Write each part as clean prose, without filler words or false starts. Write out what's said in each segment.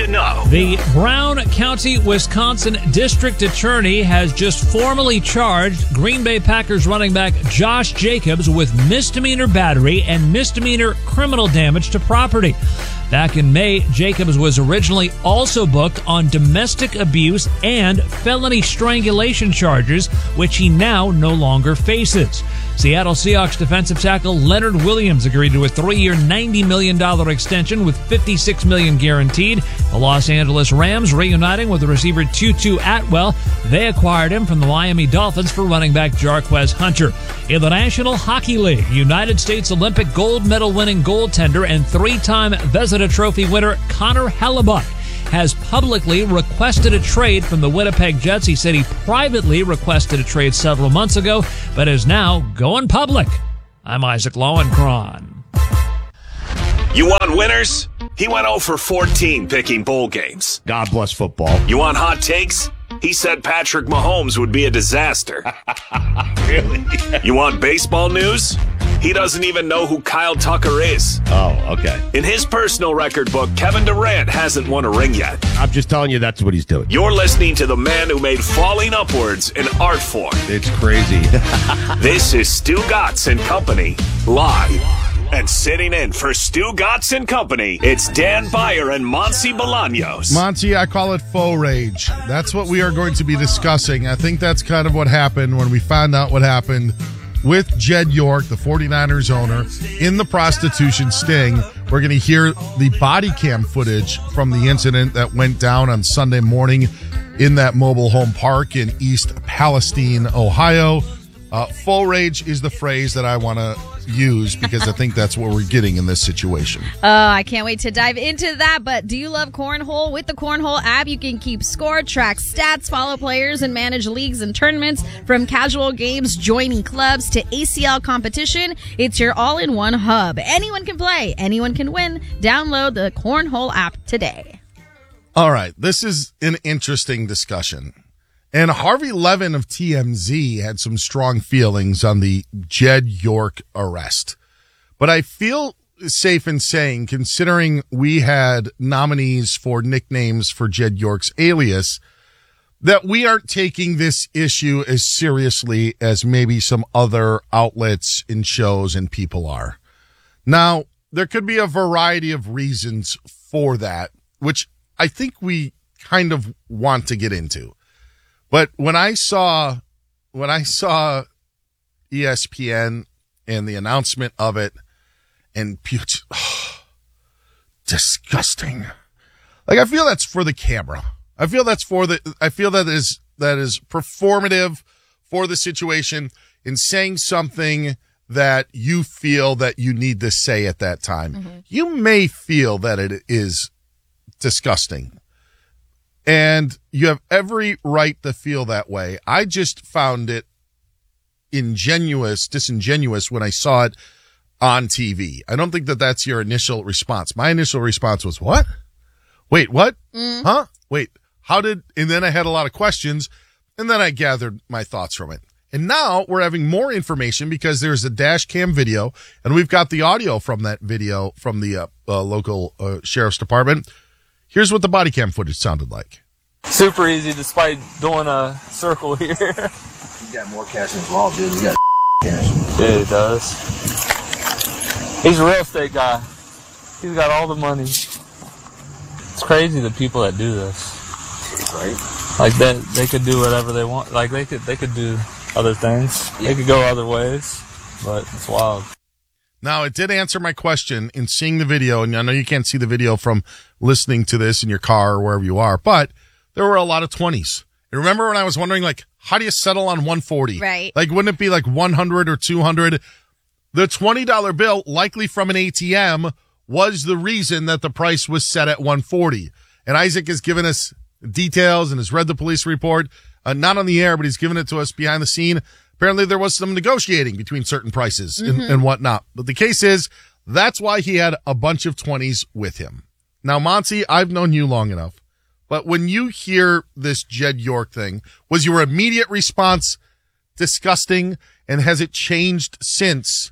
to know. The Brown County, Wisconsin District Attorney has just formally charged Green Bay Packers running back Josh Jacobs with misdemeanor battery and misdemeanor criminal damage to property. Back in May, Jacobs was originally also booked on domestic abuse and felony strangulation charges, which he now no longer faces. Seattle Seahawks defensive tackle Leonard Williams agreed to a 3-year, $90 million extension with $56 million guaranteed. The Los Angeles Rams reuniting with the receiver Tutu Atwell. They acquired him from the Miami Dolphins for running back Jarquez Hunter. In the National Hockey League, United States Olympic gold medal winning goaltender and 3-time Vezina Trophy winner Connor Hellebuyck has publicly requested a trade from the Winnipeg Jets. He said he privately requested a trade several months ago, but is now going public. I'm Isaac Lowenkron. You want winners? He went 0 for 14 picking bowl games. God bless football. You want hot takes? He said Patrick Mahomes would be a disaster. Really? You want baseball news? He doesn't even know who Kyle Tucker is. Oh, okay. In his personal record book, Kevin Durant hasn't won a ring yet. I'm just telling you that's what he's doing. You're listening to the man who made falling upwards an art form. It's crazy. This is Stu Gatz and Company, live. And sitting in for Stu Gatz and Company, it's Dan Beyer and Monty Bolaños. Monty, I call it faux rage. That's what we are going to be discussing. I think that's kind of what happened when we found out what happened with Jed York, the 49ers owner, in the prostitution sting. We're going to hear the body cam footage from the incident that went down on Sunday morning in that mobile home park in East Palestine, Ohio. Faux rage is the phrase that I want to use because I think that's what we're getting in this situation. I can't wait to dive into that. But do you love Cornhole? With the Cornhole app, you can keep score, track stats, follow players, and manage leagues and tournaments. From casual games, joining clubs, to ACL competition, it's your all-in-one hub. Anyone can play. Anyone can win. Download the Cornhole app today. All right. This is an interesting discussion. And Harvey Levin of TMZ had some strong feelings on the Jed York arrest. But I feel safe in saying, considering we had nominees for nicknames for Jed York's alias, that we aren't taking this issue as seriously as maybe some other outlets and shows and people are. Now, there could be a variety of reasons for that, which I think we kind of want to get into. But when I saw ESPN and the announcement of it, and disgusting. Like, I feel that's for the camera. I feel that is performative for the situation in saying something that you feel that you need to say at that time. Mm-hmm. You may feel that it is disgusting. And you have every right to feel that way. I just found it disingenuous when I saw it on TV. I don't think that that's your initial response. My initial response was, what? Wait, what? Huh? Wait, how did, and then I had a lot of questions, and then I gathered my thoughts from it. And now we're having more information because there's a dash cam video, and we've got the audio from that video from the local sheriff's department. Here's what the body cam footage sounded like. Super easy despite doing a circle here. You got more cash in his wallet, dude. You got cash. Yeah, he does. He's a real estate guy. He's got all the money. It's crazy the people that do this. Right? Like that, they could do whatever they want. Like they could do other things. Yeah. They could go other ways, but it's wild. Now, it did answer my question in seeing the video, and I know you can't see the video from listening to this in your car or wherever you are, but there were a lot of 20s. And remember when I was wondering, like, how do you settle on 140? Right. Like, wouldn't it be like 100 or 200? The $20 bill, likely from an ATM, was the reason that the price was set at 140. And Isaac has given us details and has read the police report, not on the air, but he's given it to us behind the scene. Apparently there was some negotiating between certain prices and whatnot. But the case is, that's why he had a bunch of 20s with him. Now, Monty, I've known you long enough, but when you hear this Jed York thing, was your immediate response disgusting, and has it changed since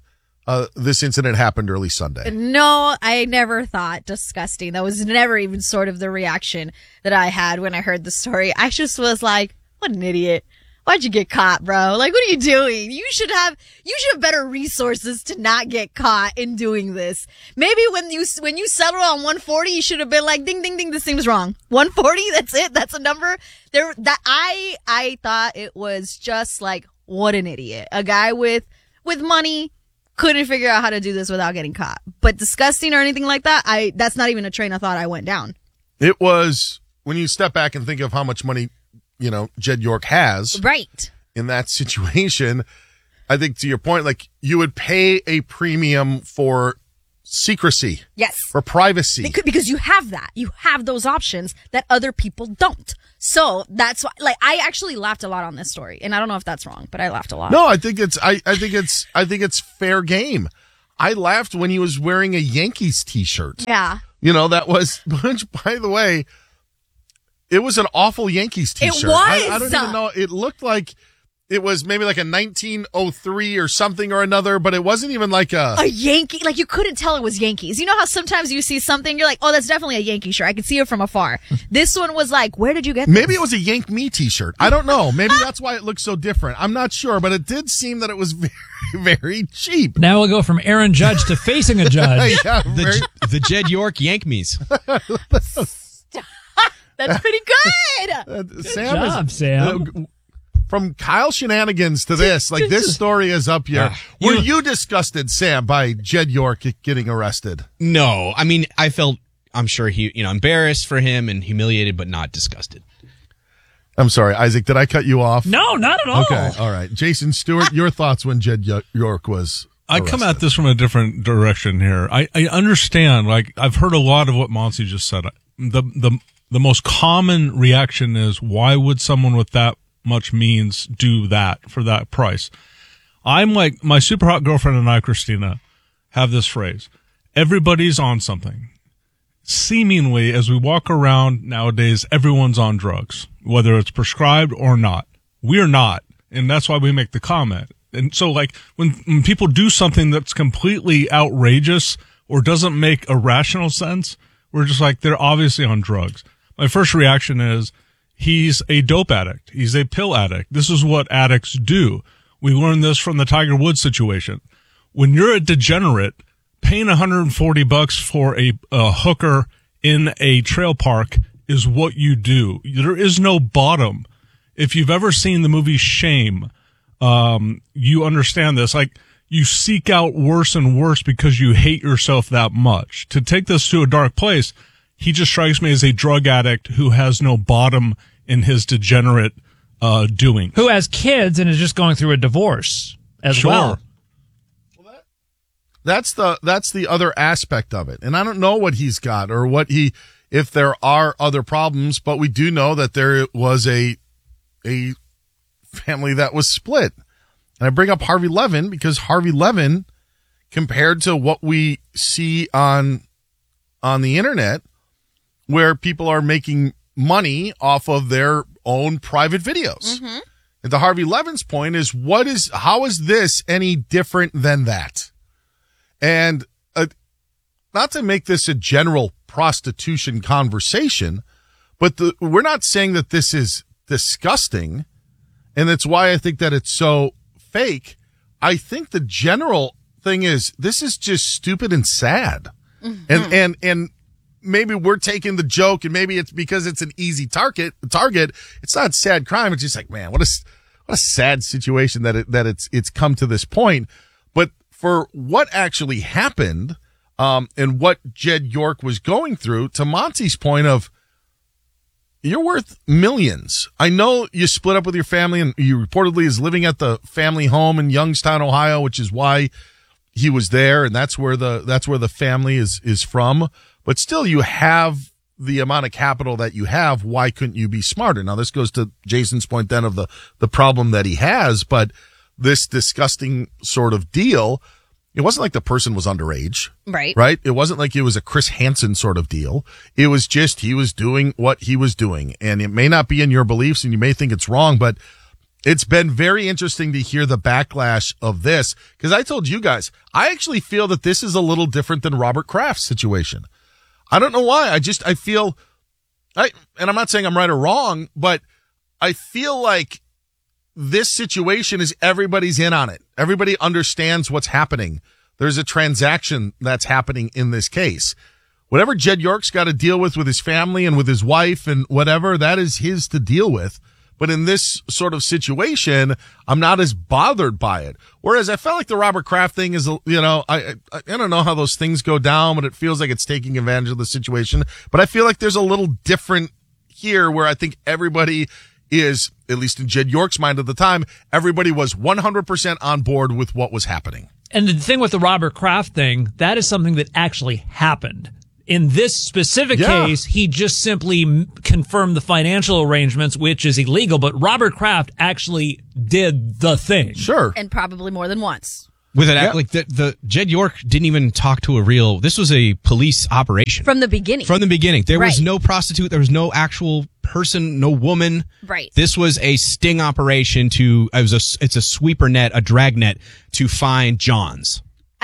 this incident happened early Sunday. No, I never thought disgusting. That was never even sort of the reaction that I had when I heard the story. I just was like, what an idiot. Why'd you get caught, bro? Like, what are you doing? You should have better resources to not get caught in doing this. Maybe when you settle on 140, you should have been like, ding, ding, ding, this seems wrong. 140, that's it. That's a number. I thought it was just like, what an idiot. A guy with money couldn't figure out how to do this without getting caught. But disgusting or anything like that, that's not even a train of thought I went down. It was, when you step back and think of how much money, Jed York has. Right. In that situation, I think to your point, like, you would pay a premium for secrecy. Yes. For privacy. Because you have that. You have those options that other people don't. So that's why, like, I actually laughed a lot on this story, and I don't know if that's wrong, but I laughed a lot. No, I think it's fair game. I laughed when he was wearing a Yankees t-shirt. Yeah. That was, which, by the way, it was an awful Yankees t-shirt. It was. I don't even know. It looked like it was maybe like a 1903 or something or another, but it wasn't even like a Yankee. Like, you couldn't tell it was Yankees. You know how sometimes you see something, you're like, oh, that's definitely a Yankee shirt. I could see it from afar. This one was like, where did you get this? Maybe it was a Yank Me t-shirt. I don't know. Maybe that's why it looked so different. I'm not sure, but it did seem that it was very, very cheap. Now we'll go from Aaron Judge to facing a judge. Yeah, the Jed York Yank Me's. That's pretty good. Sam. From Kyle Shenanigans to this, like, this story is up here. Were you disgusted, Sam, by Jed York getting arrested? No. I mean, I'm sure he, embarrassed for him and humiliated, but not disgusted. I'm sorry, Isaac, did I cut you off? No, not at all. Okay, all right. Jason Stewart, your thoughts when Jed York was arrested? I come at this from a different direction here. I understand, like, I've heard a lot of what Monty just said. The most common reaction is, why would someone with that much means do that for that price? I'm like, my super hot girlfriend and I, Christina, have this phrase: everybody's on something. Seemingly, as we walk around nowadays, everyone's on drugs, whether it's prescribed or not. We're not, and that's why we make the comment. And so, like, when people do something that's completely outrageous or doesn't make a rational sense, we're just like, they're obviously on drugs. My first reaction is, he's a dope addict. He's a pill addict. This is what addicts do. We learned this from the Tiger Woods situation. When you're a degenerate, paying $140 for a hooker in a trail park is what you do. There is no bottom. If you've ever seen the movie Shame, you understand this. Like, you seek out worse and worse because you hate yourself that much. To take this to a dark place, he just strikes me as a drug addict who has no bottom in his degenerate doing. Who has kids and is just going through a divorce as well. That's the other aspect of it. And I don't know what he's got or if there are other problems, but we do know that there was a family that was split. And I bring up Harvey Levin because Harvey Levin, compared to what we see on the internet, where people are making money off of their own private videos. Mm-hmm. And to Harvey Levin's point is, how is this any different than that? And not to make this a general prostitution conversation, but we're not saying that this is disgusting, and that's why I think that it's so fake. I think the general thing is, this is just stupid and sad. Mm-hmm. And maybe we're taking the joke, and maybe it's because it's an easy target. It's not sad crime. It's just like, man, what a sad situation that it's come to this point. But for what actually happened, and what Jed York was going through, to Monty's point of, you're worth millions. I know you split up with your family, and you reportedly is living at the family home in Youngstown, Ohio, which is why he was there, and that's where the family is from. But still, you have the amount of capital that you have. Why couldn't you be smarter? Now, this goes to Jason's point then of the problem that he has, but this disgusting sort of deal, it wasn't like the person was underage. Right? It wasn't like it was a Chris Hansen sort of deal. It was just he was doing what he was doing. And it may not be in your beliefs, and you may think it's wrong, but it's been very interesting to hear the backlash of this, because I told you guys, I actually feel that this is a little different than Robert Kraft's situation. I don't know why. I feel, and I'm not saying I'm right or wrong, but I feel like this situation is everybody's in on it. Everybody understands what's happening. There's a transaction that's happening in this case. Whatever Jed York's got to deal with his family and with his wife and whatever, that is his to deal with. But in this sort of situation, I'm not as bothered by it. Whereas I felt like the Robert Kraft thing is, I don't know how those things go down, but it feels like it's taking advantage of the situation. But I feel like there's a little different here where I think everybody is, at least in Jed York's mind at the time, everybody was 100% on board with what was happening. And the thing with the Robert Kraft thing, that is something that actually happened. In this specific case, he just simply confirmed the financial arrangements, which is illegal. But Robert Kraft actually did the thing. Sure. And probably more than once. With it, like the Jed York didn't even talk to a real. This was a police operation From the beginning. There was Right. no prostitute. There was no actual person, no woman. Right. This was a sting operation it's a sweeper net, a drag net to find Johns.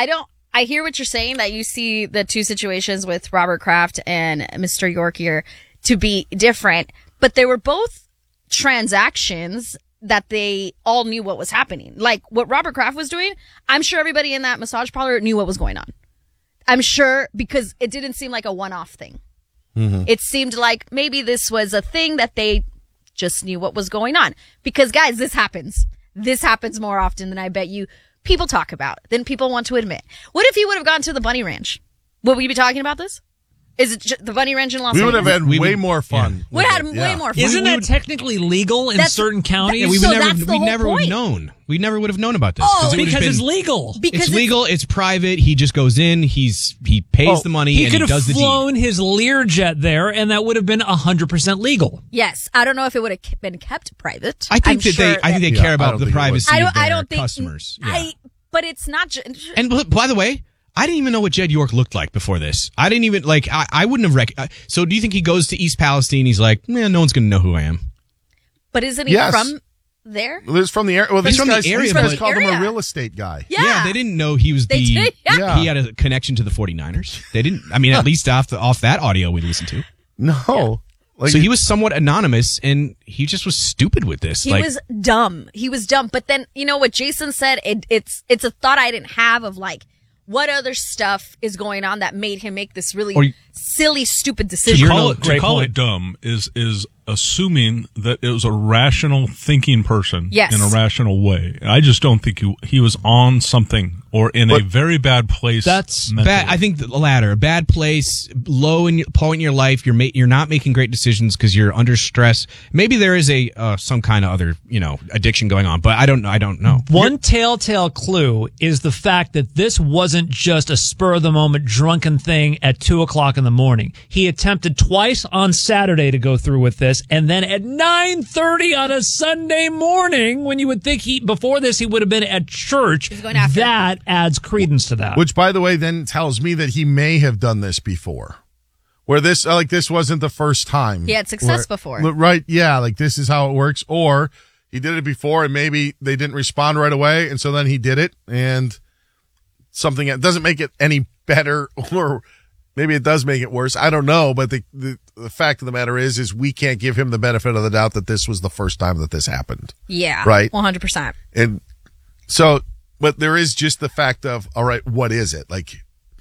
I hear what you're saying, that you see the two situations with Robert Kraft and Mr. York here to be different, but they were both transactions that they all knew what was happening. Like what Robert Kraft was doing, I'm sure everybody in that massage parlor knew what was going on. I'm sure, because it didn't seem like a one-off thing. Mm-hmm. It seemed like maybe this was a thing that they just knew what was going on. Because guys, this happens. This happens more often than I bet you people talk about, than people want to admit. What if he would have gone to the Bunny Ranch? Would we be talking about this? Is it the Bunny Ranch in Las Vegas? We would have had way more fun. Would have had way more fun. Isn't that technically legal in certain counties? We So never that's the we whole never would have point. known. We never would have known about this. Oh, it would have because been- it's legal. Because it's legal. It's private. He just goes in. He pays the money He and could he does have the deed. flown his Learjet there, and that would have been 100% legal. Yes. I don't know if it would have been kept private. I think I'm sure they that- care I about don't the think it would. privacy of I their don't think customers. Yeah. But it's not just. And by the way, I didn't even know what Jed York looked like before this. I didn't even I wouldn't have so do you think he goes to East Palestine? He's like, man, no one's going to know who I am. But isn't he Yes. from there? Well, it's from the area. Well, He's these from the guys, area, these guys but- called him a Area. real estate guy. Yeah. They didn't know he was They did, yeah. He had a connection to the 49ers. They didn't. I mean, at least off that audio we listened to. No. Like, So he was somewhat anonymous, and he just was stupid with this. He was dumb. But then, you know what Jason said? It's a thought I didn't have of like, what other stuff is going on that made him make this really silly, stupid decision? To call it dumb is assuming that it was a rational thinking person Yes. in a rational way. I just don't think he was on something or in a very bad place. That's mentally. bad. I think the latter, a bad place, low point in your life. You're not making great decisions because you're under stress. Maybe there is some kind of other addiction going on, but I don't know. One telltale clue is the fact that this wasn't just a spur of the moment drunken thing at 2:00 in the morning. He attempted twice on Saturday to go through with this, and then at 9:30 on a Sunday morning, when you would think before this he would have been at church. He's going after. That adds credence to that. which, by the way, then tells me that he may have done this before. Where this wasn't the first time. He had success before. Right, yeah, like this is how it works. Or he did it before and maybe they didn't respond right away, and so then he did it, and something that doesn't make it any better, or maybe it does make it worse. I don't know, but the fact of the matter is we can't give him the benefit of the doubt that this was the first time that this happened. Yeah. Right. 100%. And so, but there is just the fact of, all right, what is it? Like,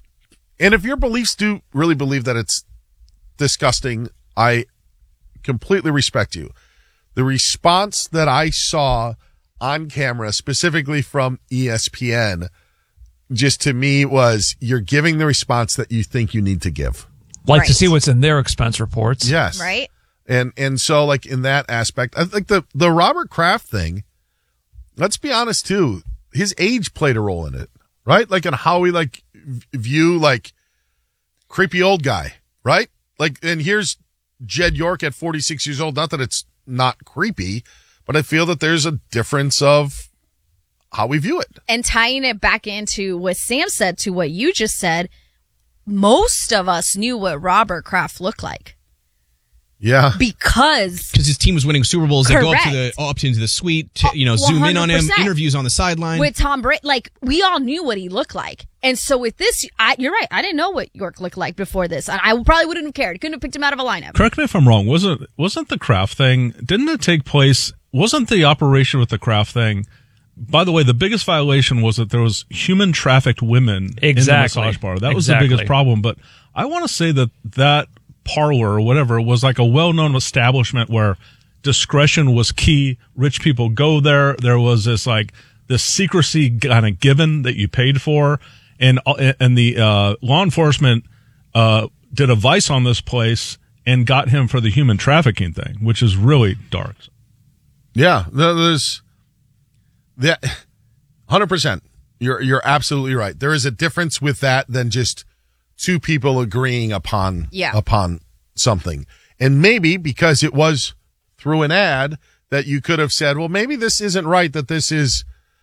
and if your beliefs do really believe that it's disgusting, I completely respect you. The response that I saw on camera, specifically from ESPN, just to me was, you're giving the response that you think you need to give. Like to Right. see what's in their expense reports. Yes. Right? And so, like, in that aspect, I think the Robert Kraft thing, let's be honest too, his age played a role in it, right? Like, in how we view creepy old guy, right? Like, and here's Jed York at 46 years old. Not that it's not creepy, but I feel that there's a difference of how we view it. And tying it back into what Sam said to what you just said, most of us knew what Robert Kraft looked like. Yeah. Because his team was winning Super Bowls. They go up Correct. up into the suite, to, zoom in on him, 100%. interviews on the sideline. with Tom Brady, like, we all knew what he looked like. And so with this, you're right. I didn't know what York looked like before this. I probably wouldn't have cared. Couldn't have picked him out of a lineup. Correct me if I'm wrong. Wasn't the Kraft thing? Didn't it take place? Wasn't the operation with the Kraft thing? By the way, the biggest violation was that there was human trafficked women in the massage bar. That was the biggest problem. But I want to say that parlor or whatever was like a well-known establishment where discretion was key. Rich people go there. There was this secrecy kind of given that you paid for, and the law enforcement did a vice on this place and got him for the human trafficking thing, which is really dark. Yeah, there's that 100%. You're absolutely right. There is a difference with that than just two people agreeing upon something. And maybe because it was through an ad that you could have said, well, maybe this isn't right that this is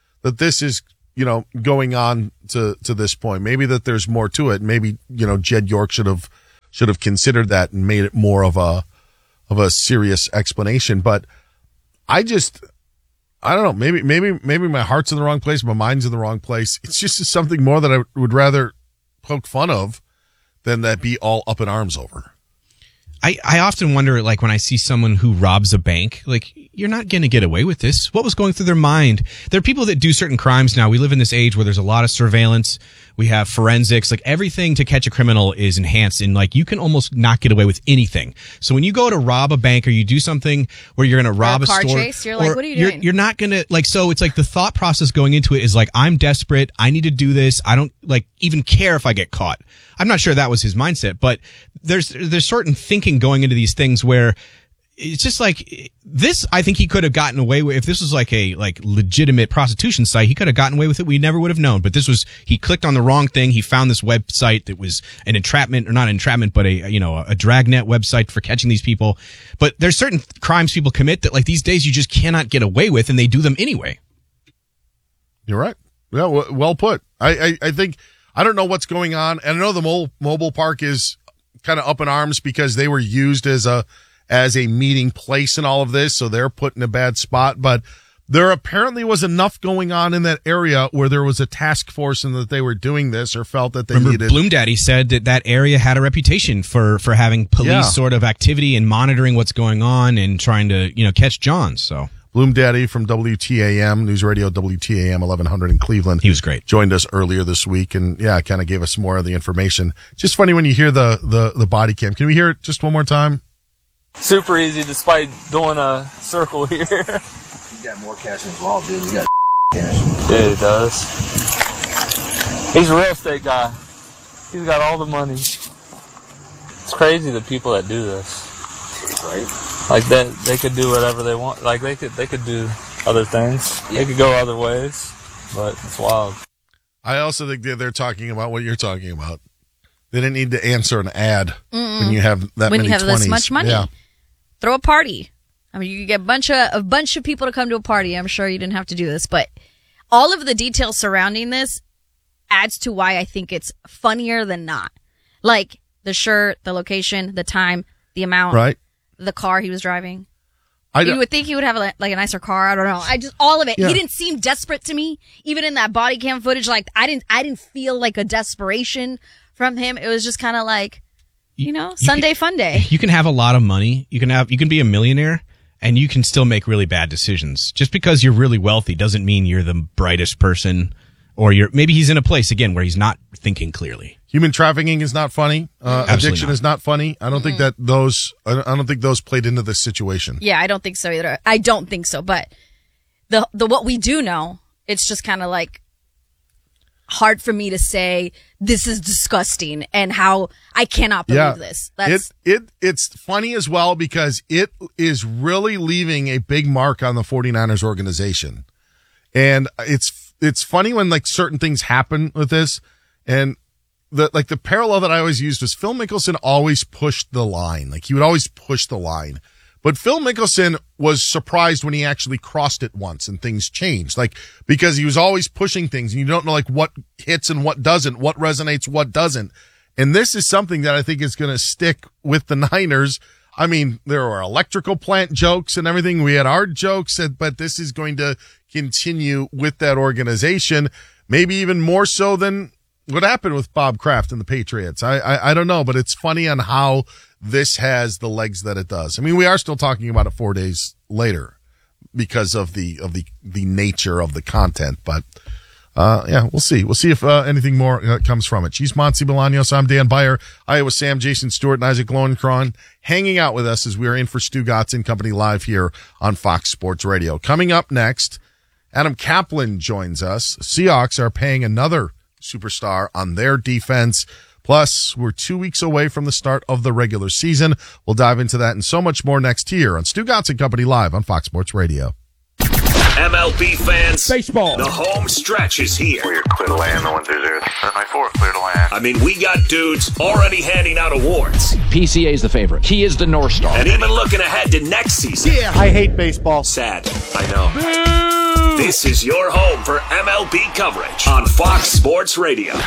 going on to this point. Maybe that there's more to it. Maybe, Jed York should have considered that and made it more of a serious explanation. But I don't know. Maybe my heart's in the wrong place. My mind's in the wrong place. It's just something more that I would rather poke fun of than that be all up in arms over. I often wonder, like, when I see someone who robs a bank, like, you're not going to get away with this. What was going through their mind? There are people that do certain crimes now. We live in this age where there's a lot of surveillance. We have forensics. Like, everything to catch a criminal is enhanced, and, like, you can almost not get away with anything. So when you go to rob a bank or you do something where you're going to rob a car store, chase, you're like, what are you doing? You're not going to, like, so it's like the thought process going into it is like, I'm desperate. I need to do this. I don't, like, even care if I get caught. I'm not sure that was his mindset, but there's certain thinking going into these things where it's just like this. I think he could have gotten away with, if this was like a legitimate prostitution site, he could have gotten away with it. We never would have known. But this was, he clicked on the wrong thing. He found this website that was an entrapment, or not entrapment, but a dragnet website for catching these people. But there's certain crimes people commit that, like, these days you just cannot get away with, and they do them anyway. You're right. Yeah, well put. I think, I don't know what's going on. And I know the mobile park is kind of up in arms because they were used as a meeting place in all of this. So they're put in a bad spot, but there apparently was enough going on in that area where there was a task force and that they were doing this or felt that they needed. Bloom Daddy said that area had a reputation for having police sort of activity and monitoring what's going on and trying to, catch Johns. So Bloom Daddy from WTAM, News Radio WTAM 1100 in Cleveland. He was great. Joined us earlier this week and kind of gave us more of the information. Just funny when you hear the body cam. Can we hear it just one more time? Super easy despite doing a circle here. You got more cash in his wallet, dude. You got cash. Yeah, he does. He's a real estate guy. He's got all the money. It's crazy the people that do this. Right? Like that, they could do whatever they want. Like they could do other things. Yeah. They could go other ways, but it's wild. I also think they're talking about what you're talking about. They didn't need to answer an ad when you have that when many you have 20s. this much money. Yeah. Throw a party. I mean, you could get a bunch of people to come to a party. I'm sure you didn't have to do this, but all of the details surrounding this adds to why I think it's funnier than not. Like the shirt, the location, the time, the amount, right? The car he was driving. You would think he would have a nicer car. I don't know. All of it. Yeah. He didn't seem desperate to me. Even in that body cam footage, like I didn't feel like a desperation from him. It was just kind of like, Sunday fun day. You can have a lot of money. You can be a millionaire and you can still make really bad decisions. Just because you're really wealthy doesn't mean you're the brightest person, or maybe he's in a place again where he's not thinking clearly. Human trafficking is not funny. Addiction is not funny. I don't think that I don't think those played into this situation. Yeah, I don't think so either. I don't think so. But the what we do know, it's just kind of like hard for me to say this is disgusting and how I cannot believe this. It's funny as well because it is really leaving a big mark on the 49ers organization. And it's funny when like certain things happen with this, and the parallel that I always used was Phil Mickelson always pushed the line. Like he would always push the line. But Phil Mickelson was surprised when he actually crossed it once and things changed. Like, because he was always pushing things and you don't know like what hits and what doesn't, what resonates, what doesn't. And this is something that I think is going to stick with the Niners. I mean, there were electrical plant jokes and everything. We had our jokes, but this is going to continue with that organization, maybe even more so than what happened with Bob Kraft and the Patriots. I don't know, but it's funny on how this has the legs that it does. I mean, we are still talking about it 4 days later because of the nature of the content, but yeah, we'll see. We'll see if anything more comes from it. She's Monsi Bolaños. I'm Dan Beyer. Iowa Sam, Jason Stewart, and Isaac Lowenkron hanging out with us as we are in for Stu Gotts and Company live here on Fox Sports Radio. Coming up next, Adam Kaplan joins us. Seahawks are paying another superstar on their defense. Plus, we're 2 weeks away from the start of the regular season. We'll dive into that and so much more next here on Stu Gotts and Company live on Fox Sports Radio. MLB fans, baseball. The home stretch is here. We're clear to land, the 1-2-0. 9-4, clear to land. I mean, we got dudes already handing out awards. PCA's the favorite. He is the North Star. And even looking ahead to next season. Yeah, I hate baseball. Sad, I know. Boo! This is your home for MLB coverage on Fox Sports Radio.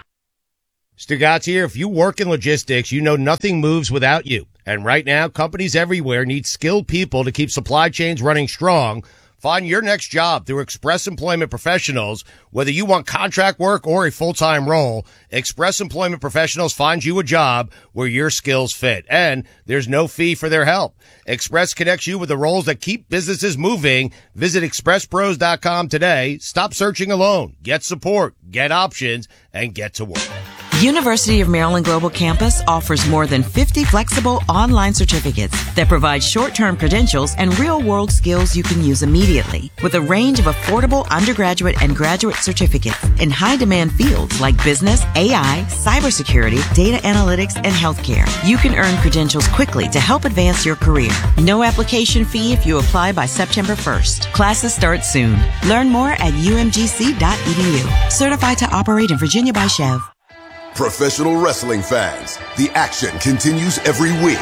Stu Gotts here. If you work in logistics, you know nothing moves without you. And right now, companies everywhere need skilled people to keep supply chains running strong. Find your next job through Express Employment Professionals. Whether you want contract work or a full-time role, Express Employment Professionals finds you a job where your skills fit. And there's no fee for their help. Express connects you with the roles that keep businesses moving. Visit expresspros.com today. Stop searching alone. Get support, get options, and get to work. University of Maryland Global Campus offers more than 50 flexible online certificates that provide short-term credentials and real-world skills you can use immediately. With a range of affordable undergraduate and graduate certificates in high-demand fields like business, AI, cybersecurity, data analytics, and healthcare, you can earn credentials quickly to help advance your career. No application fee if you apply by September 1st. Classes start soon. Learn more at umgc.edu. Certified to operate in Virginia by Chev. Professional wrestling fans, the action continues every week.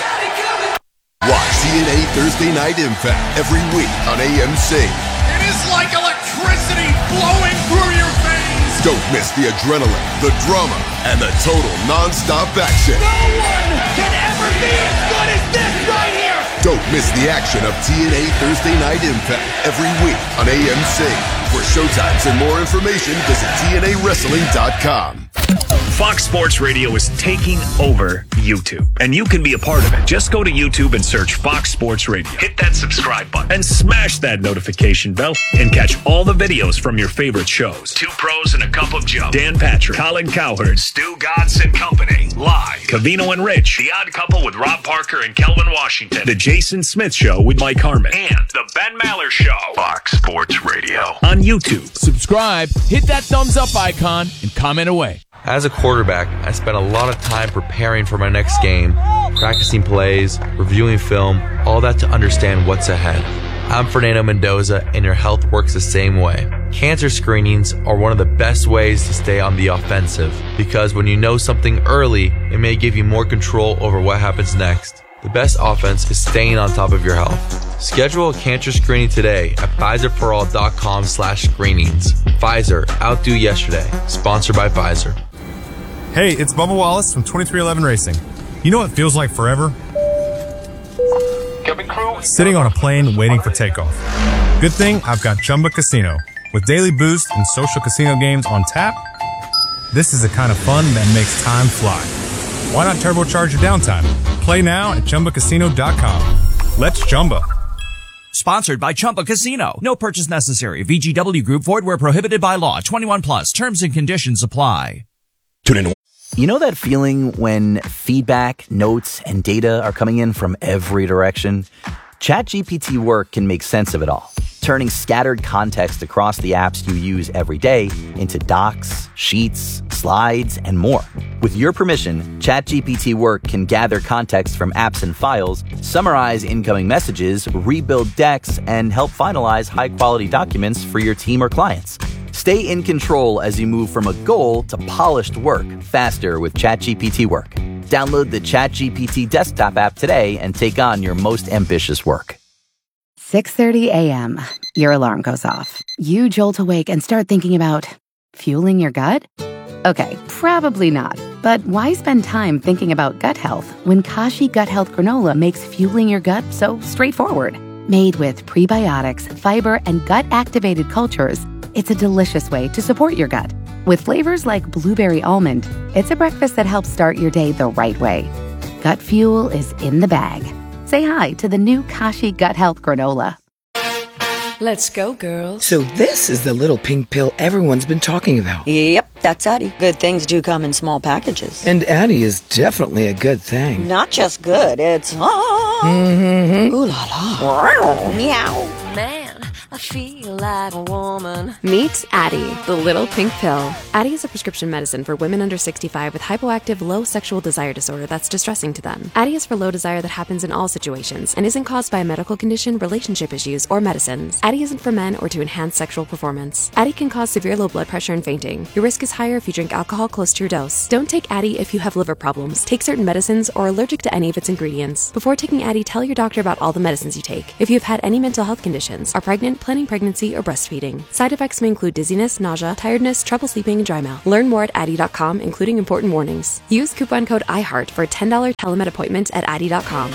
Watch TNA Thursday Night Impact every week on AMC. It is like electricity flowing through your veins. Don't miss the adrenaline, the drama, and the total non-stop action. No one can ever be as good as this right here. Don't miss the action of TNA Thursday Night Impact every week on AMC. For showtimes and more information, visit TNAWrestling.com. Fox Sports Radio is taking over YouTube, and you can be a part of it. Just go to YouTube and search Fox Sports Radio. Hit that subscribe button and smash that notification bell and catch all the videos from your favorite shows. Two Pros and a Cup of Joe. Dan Patrick, Colin Cowherd, Stu Gotts and Company. Live. Covino and Rich. The Odd Couple with Rob Parker and Kelvin Washington. The Jason Smith Show with Mike Harmon. And The Ben Maller Show. Fox Sports Radio. On YouTube. Subscribe, hit that thumbs up icon, and comment away. As a quarterback, I spent a lot of time preparing for my next game, practicing plays, reviewing film, all that to understand what's ahead. I'm Fernando Mendoza, and your health works the same way. Cancer screenings are one of the best ways to stay on the offensive, because when you know something early, it may give you more control over what happens next. The best offense is staying on top of your health. Schedule a cancer screening today at PfizerForAll.com/screenings. Pfizer, outdo yesterday. Sponsored by Pfizer. Hey, it's Bubba Wallace from 2311 Racing. You know what feels like forever? Sitting on a plane waiting for takeoff. Good thing I've got Chumba Casino. With daily boost and social casino games on tap, this is the kind of fun that makes time fly. Why not turbocharge your downtime? Play now at ChumbaCasino.com. Let's Chumba. Sponsored by Chumba Casino. No purchase necessary. VGW Group. Void where prohibited by law. 21 plus. Terms and conditions apply. Tune in. You know that feeling when feedback, notes, and data are coming in from every direction? ChatGPT Work can make sense of it all, turning scattered context across the apps you use every day into docs, sheets, slides, and more. With your permission, ChatGPT Work can gather context from apps and files, summarize incoming messages, rebuild decks, and help finalize high-quality documents for your team or clients. Stay in control as you move from a goal to polished work faster with ChatGPT Work. Download the ChatGPT desktop app today and take on your most ambitious work. 6:30 a.m. Your alarm goes off. You jolt awake and start thinking about fueling your gut? Okay, probably not. But why spend time thinking about gut health when Kashi Gut Health Granola makes fueling your gut so straightforward? Made with prebiotics, fiber, and gut-activated cultures, it's a delicious way to support your gut. With flavors like blueberry almond, it's a breakfast that helps start your day the right way. Gut fuel is in the bag. Say hi to the new Kashi Gut Health Granola. Let's go, girls. So this is the little pink pill everyone's been talking about. Yep, that's Addie. Good things do come in small packages. And Addie is definitely a good thing. Not just good, it's... Mm-hmm. Ooh la la. Meow. Man, I feel like a woman. Meet Addie, the little pink pill. Addie is a prescription medicine for women under 65 with hypoactive, low sexual desire disorder that's distressing to them. Addie is for low desire that happens in all situations and isn't caused by a medical condition, relationship issues, or medicines. Addie isn't for men or to enhance sexual performance. Addie can cause severe low blood pressure and fainting. Your risk is higher if you drink alcohol close to your dose. Don't take Addie if you have liver problems, take certain medicines, or are allergic to any of its ingredients. Before taking Addie, tell your doctor about all the medicines you take. If you have had any mental health conditions, are pregnant, planning pregnancy, or breastfeeding. Side effects may include dizziness, nausea, tiredness, trouble sleeping, and dry mouth. Learn more at Addie.com, including important warnings. Use coupon code IHEART for a $10 telemed appointment at Addie.com.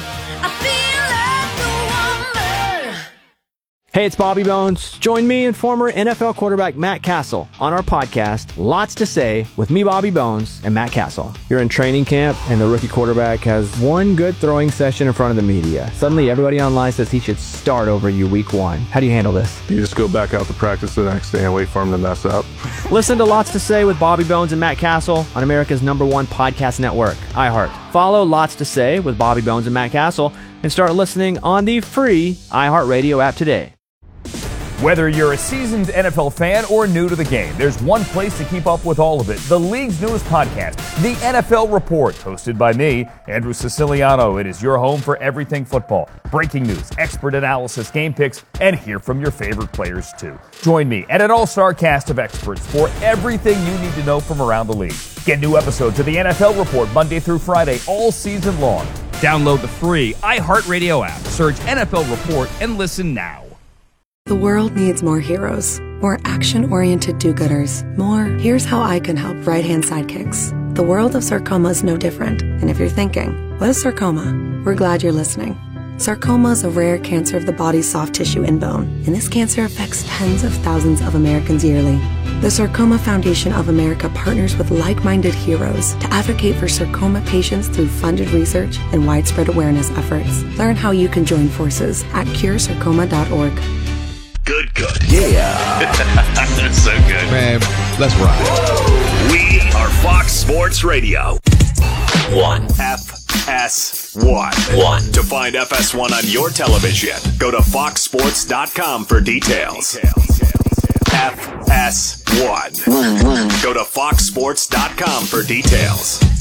Hey, it's Bobby Bones. Join me and former NFL quarterback Matt Castle on our podcast, Lots to Say, with me, Bobby Bones, and Matt Castle. You're in training camp, and the rookie quarterback has one good throwing session in front of the media. Suddenly, everybody online says he should start over you week one. How do you handle this? You just go back out to practice the next day and wait for him to mess up. Listen to Lots to Say with Bobby Bones and Matt Castle on America's #1 podcast network, iHeart. Follow Lots to Say with Bobby Bones and Matt Castle and start listening on the free iHeartRadio app today. Whether you're a seasoned NFL fan or new to the game, there's one place to keep up with all of it. The league's newest podcast, The NFL Report, hosted by me, Andrew Siciliano. It is your home for everything football. Breaking news, expert analysis, game picks, and hear from your favorite players too. Join me and an all-star cast of experts for everything you need to know from around the league. Get new episodes of The NFL Report Monday through Friday all season long. Download the free iHeartRadio app, search NFL Report, and listen now. The world needs more heroes, more action-oriented do-gooders, more here's how I can help right-hand sidekicks. The world of sarcoma is no different, and if you're thinking, what is sarcoma? We're glad you're listening. Sarcoma is a rare cancer of the body's soft tissue and bone, and this cancer affects tens of thousands of Americans yearly. The Sarcoma Foundation of America partners with like-minded heroes to advocate for sarcoma patients through funded research and widespread awareness efforts. Learn how you can join forces at curesarcoma.org. Good. Yeah. So good. Man, let's ride. We are Fox Sports Radio. 1. FS1. To find FS1 on your television, go to foxsports.com for details. FS1. Go to foxsports.com for details.